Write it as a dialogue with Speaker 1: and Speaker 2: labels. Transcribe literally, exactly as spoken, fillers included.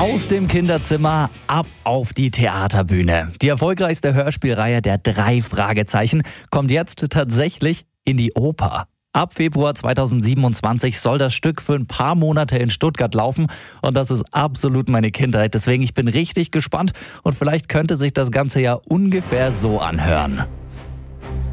Speaker 1: Aus dem Kinderzimmer ab auf die Theaterbühne. Die erfolgreichste Hörspielreihe der drei Fragezeichen kommt jetzt tatsächlich in die Oper. Ab Februar zweitausendsiebenundzwanzig soll das Stück für ein paar Monate in Stuttgart laufen und das ist absolut meine Kindheit. Deswegen ich bin richtig gespannt und vielleicht könnte sich das Ganze ja ungefähr so anhören.